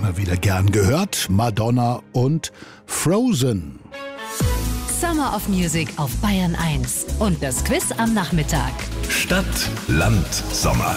immer wieder gern gehört. Madonna und Frozen. Summer of Music auf Bayern 1 und das Quiz am Nachmittag. Stadt, Land, Sommer.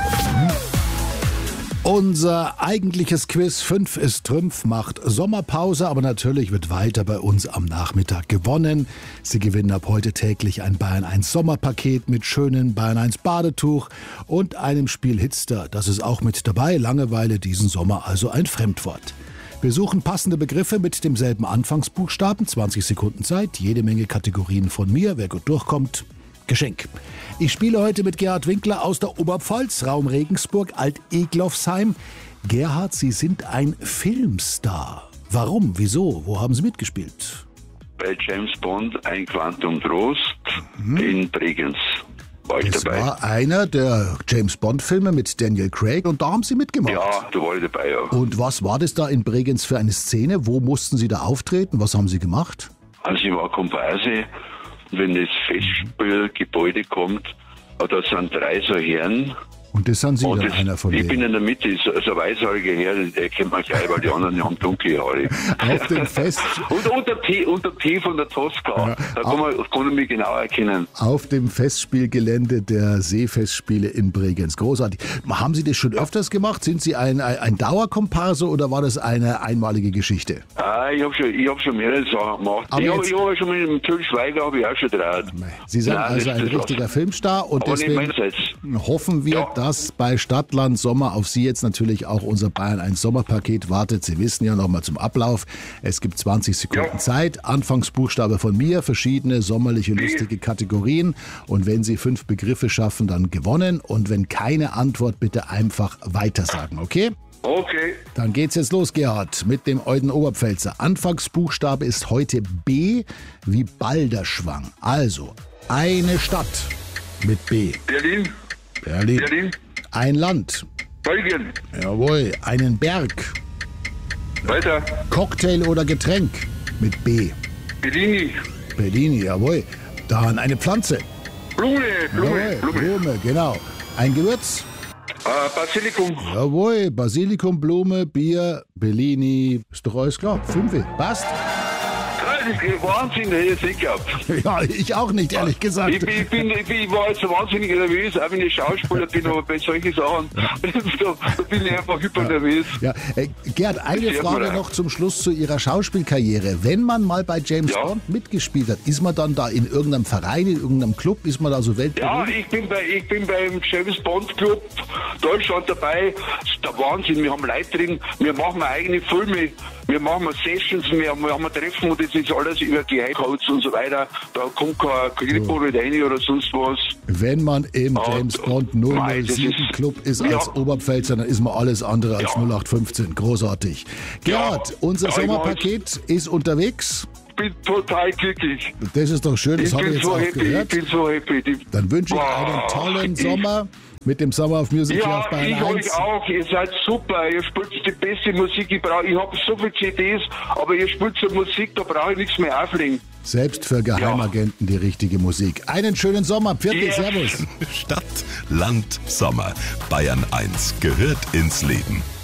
Unser eigentliches Quiz 5 ist Trümpf macht Sommerpause, aber natürlich wird weiter bei uns am Nachmittag gewonnen. Sie gewinnen ab heute täglich ein Bayern 1 Sommerpaket mit schönem Bayern 1 Badetuch und einem Spiel Hitster. Das ist auch mit dabei. Langeweile diesen Sommer also ein Fremdwort. Wir suchen passende Begriffe mit demselben Anfangsbuchstaben. 20 Sekunden Zeit, jede Menge Kategorien von mir. Wer gut durchkommt, Geschenk. Ich spiele heute mit Gerhard Winkler aus der Oberpfalz, Raum Regensburg, Alt-Eglofsheim. Gerhard, Sie sind ein Filmstar. Warum? Wieso? Wo haben Sie mitgespielt? Bei James Bond, ein Quantum Trost in Bregenz. War ich Das dabei? war einer der James-Bond-Filme mit Daniel Craig und da haben Sie mitgemacht. Ja, da war ich dabei, ja. Und was war das da in Bregenz für eine Szene? Wo mussten Sie da auftreten? Was haben Sie gemacht? Also ich war Komparse, wenn das Festspielgebäude kommt, da sind 3 so Herren. Und das sind Sie Und dann einer von ich denen? bin in der Mitte, so ein weißhaariger Herr, der kennt man gleich, weil die anderen haben dunkle Haare. Auf dem Fest... Und der T von der Tosca, da kann man mich genau erkennen. Auf dem Festspielgelände der Seefestspiele in Bregenz. Großartig. Haben Sie das schon öfters gemacht? Sind Sie ein Dauerkomparse oder war das eine einmalige Geschichte? Ich hab schon mehrere Sachen gemacht. Aber Ich jetzt- habe schon mit dem Till Schweiger hab ich auch schon draht. Sie sind Nein, also das- ein das richtiger war's. Filmstar und Aber nicht deswegen meinerseits. hoffen wir, Ja. dass bei Stadtland Sommer auf Sie jetzt natürlich auch unser Bayern 1 Sommerpaket wartet. Sie wissen ja nochmal zum Ablauf. Es gibt 20 Sekunden Ja. Zeit. Anfangsbuchstabe von mir, verschiedene sommerliche, lustige Kategorien. Und wenn Sie 5 Begriffe schaffen, dann gewonnen. Und wenn keine Antwort, bitte einfach weitersagen, okay? Okay. Dann geht's jetzt los, Gerhard, mit dem Euden Oberpfälzer. Anfangsbuchstabe ist heute B wie Balderschwang. Also, eine Stadt mit B. Berlin. Berlin. Ein Land. Belgien. Jawohl. Einen Berg. Weiter. Cocktail oder Getränk mit B. Bellini. Bellini, jawohl. Dann eine Pflanze. Blume. Jawohl, Blume, genau. Ein Gewürz. Basilikum. Jawohl. Basilikum, Blume, Bier, Bellini. Ist doch alles klar. 5. Passt? Das ist Wahnsinn, hätte ich nicht gehabt. Ja, ich auch nicht, ehrlich gesagt. Ich war jetzt so wahnsinnig nervös, auch wenn ich Schauspieler bin, aber bei solchen Sachen, da bin ich einfach hyper nervös. Ja, Gerd, eine Das hört man Frage da. noch zum Schluss zu Ihrer Schauspielkarriere. Wenn man mal bei James Ja. Bond mitgespielt hat, ist man dann da in irgendeinem Verein, in irgendeinem Club, ist man da so Ja, weltberühmt? ich bin beim James Bond Club Deutschland dabei. Das ist der Wahnsinn. Wir haben Leute drin, wir machen eigene Filme, wir machen Sessions, wir haben Treffen und das ist alles über Geheimcodes und so weiter. Da kommt kein Kripo nicht rein oder sonst was. Wenn man im Ah, James Bond mei, das 007 ist- Club ist Ja. als Oberpfälzer, dann ist man alles andere als Ja. 0815. Großartig. Gerd, Ja. unser Ja, ich Sommerpaket ist unterwegs. Ich bin total glücklich. Das ist doch schön, das Ich habe ich bin jetzt so auch happy, gehört. ich bin so happy. Dann wünsche ich einen tollen Sommer mit dem Summer of Music hier Ja, auf Bayern ich 1. euch auch. Ihr seid super. Ihr spielt die beste Musik. Ich habe so viele CDs, aber ihr spielt so Musik, da brauche ich nichts mehr auflegen. Selbst für Geheimagenten die richtige Musik. Einen schönen Sommer. Pfiat, Ja. Servus. Stadt, Land, Sommer. Bayern 1 gehört ins Leben.